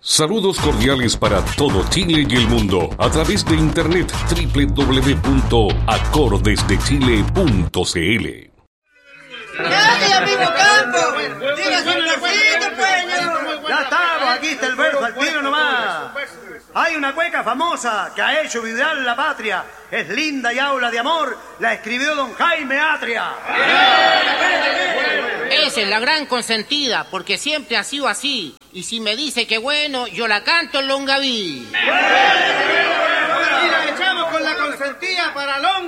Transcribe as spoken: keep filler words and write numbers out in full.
Saludos cordiales para todo Chile y el mundo a través de internet doble u doble u doble u punto acordes de chile punto c l. ¡Dale, amigo Campo! ¡Dígase un besito, pues! Ya estamos, aquí está el verso al tiro nomás. Hay una cueca famosa que ha hecho vibrar la patria. Es linda y habla de amor. La escribió don Jaime Atria. Esa es la gran consentida, porque siempre ha sido así. Y si me dice que bueno, yo la canto en Longaví. Y la echamos con la consentida para Longaví.